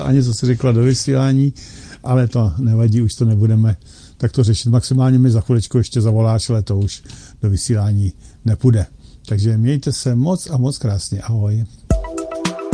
Ani co si řekla do vysílání, ale to nevadí, už to nebudeme takto řešit. Maximálně mi za chviličku ještě zavoláš, ale to už do vysílání nepůjde. Takže mějte se moc a moc krásně. Ahoj.